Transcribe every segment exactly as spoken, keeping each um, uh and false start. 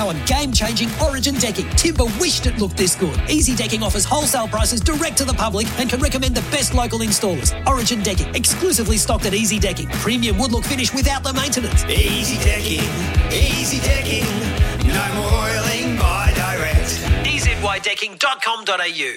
now on game-changing Origin decking. Timber wished it looked this good. Easy Decking offers wholesale prices direct to the public and can recommend the best local installers. Origin Decking, exclusively stocked at Easy Decking. Premium wood look finish without the maintenance. Easy Decking, Easy Decking. No more oiling, buy direct. e z y decking dot com dot a u.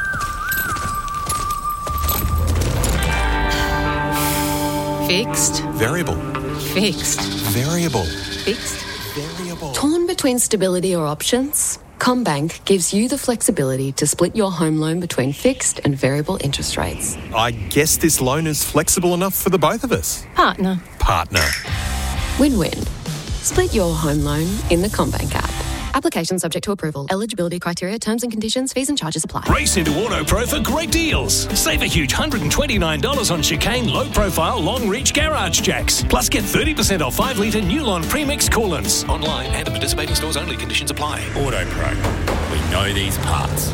Fixed. Variable. Fixed. Variable. Fixed. Variable. Torn between stability or options? CommBank gives you the flexibility to split your home loan between fixed and variable interest rates. I guess this loan is flexible enough for the both of us. Partner. Partner. Win-win. Split your home loan in the CommBank app. Application subject to approval. Eligibility criteria, terms and conditions, fees and charges apply. Race into AutoPro for great deals. Save a huge one hundred twenty-nine dollars on chicane, low-profile, long-reach garage jacks. Plus get thirty percent off five litre Newline premix coolants. Online and at participating stores only. Conditions apply. AutoPro. We know these parts.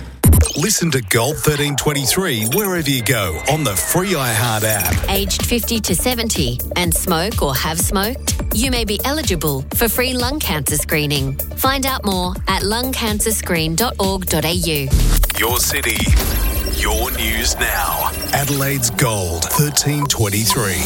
Listen to Gold thirteen twenty-three wherever you go on the free iHeart app. Aged fifty to seventy and smoke or have smoked? You may be eligible for free lung cancer screening. Find out more at lung cancer screen dot org dot a u. Your city, your news now. Adelaide's Gold thirteen twenty-three.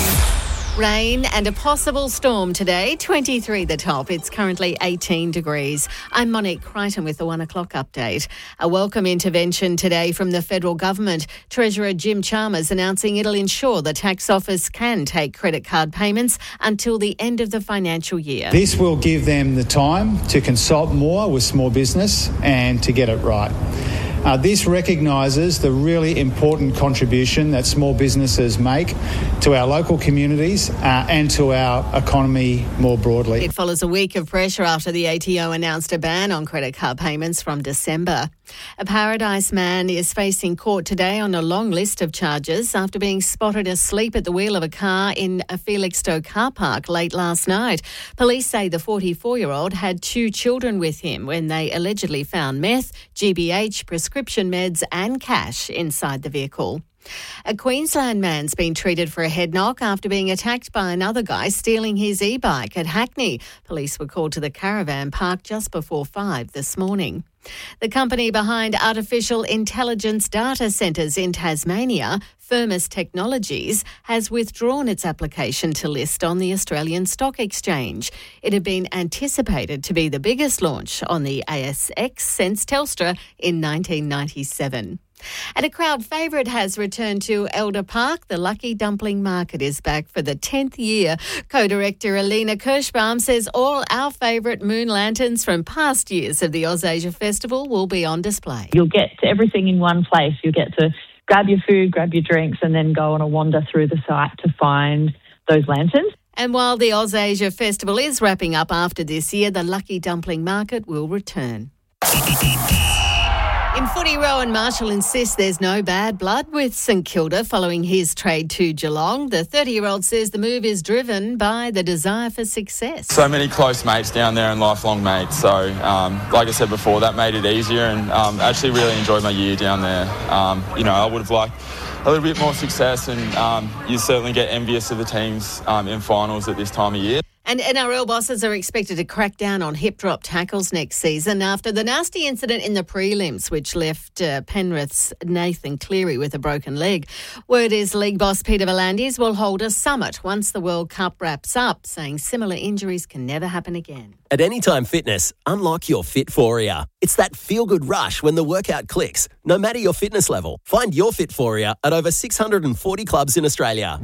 Rain and a possible storm today. twenty-three the top. It's currently eighteen degrees. I'm Monique Crichton with the one o'clock update. A welcome intervention today from the federal government. Treasurer Jim Chalmers announcing it'll ensure the tax office can take credit card payments until the end of the financial year. This will give them the time to consult more with small business and to get it right. Uh, this recognises the really important contribution that small businesses make to our local communities uh, and to our economy more broadly. It follows a week of pressure after the A T O announced a ban on credit card payments from December. A Paradise man is facing court today on a long list of charges after being spotted asleep at the wheel of a car in a Felixstowe car park late last night. Police say the forty-four-year-old had two children with him when they allegedly found meth, G B H, prescription meds and cash inside the vehicle. A Queensland man's been treated for a head knock after being attacked by another guy stealing his e-bike at Hackney. Police were called to the caravan park just before five this morning. The company behind artificial intelligence data centres in Tasmania, Firmus Technologies, has withdrawn its application to list on the Australian Stock Exchange. It had been anticipated to be the biggest launch on the A S X since Telstra in nineteen ninety-seven. And a crowd favourite has returned to Elder Park. The Lucky Dumpling Market is back for the tenth year. Co-director Alina Kirschbaum says all our favourite moon lanterns from past years of the Ausasia Festival will be on display. You'll get everything in one place. You'll get to grab your food, grab your drinks, and then go on a wander through the site to find those lanterns. And while the Ausasia Festival is wrapping up after this year, the Lucky Dumpling Market will return. In footy, Rowan Marshall insists there's no bad blood with St Kilda following his trade to Geelong. The thirty-year-old says the move is driven by the desire for success. So many close mates down there and lifelong mates. So, um, like I said before, that made it easier and um, actually really enjoyed my year down there. Um, you know, I would have liked a little bit more success and um, you certainly get envious of the teams um, in finals at this time of year. And N R L bosses are expected to crack down on hip drop tackles next season after the nasty incident in the prelims, which left uh, Penrith's Nathan Cleary with a broken leg. Word is league boss Peter V'landys will hold a summit once the World Cup wraps up, saying similar injuries can never happen again. At Anytime Fitness, unlock your Fitforia. It's that feel-good rush when the workout clicks, no matter your fitness level. Find your Fitforia at over six hundred forty clubs in Australia.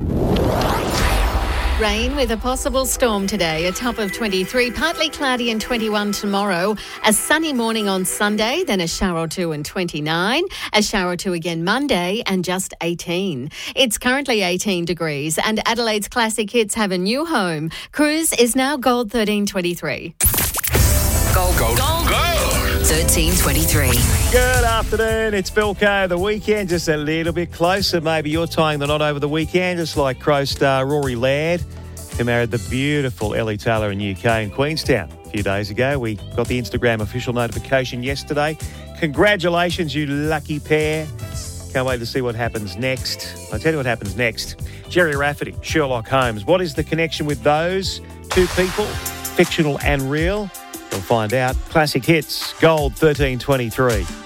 Rain with a possible storm today, a top of twenty-three, partly cloudy and twenty-one tomorrow, a sunny morning on Sunday, then a shower or two and twenty-nine, a shower or two again Monday and just eighteen. It's currently eighteen degrees and Adelaide's classic hits have a new home. Cruise is now Gold thirteen twenty-three. Gold, gold, gold. thirteen twenty-three. Good afternoon, it's Bill Kerr. The weekend just a little bit closer. Maybe you're tying the knot over the weekend, just like Crow star Rory Laird, who married the beautiful Ellie Taylor in U K in Queenstown a few days ago. We got the Instagram official notification yesterday. Congratulations, you lucky pair. Can't wait to see what happens next. I'll tell you what happens next. Jerry Rafferty, Sherlock Holmes. What is the connection with those two people, fictional and real? We'll find out. Classic Hits, Gold thirteen twenty-three.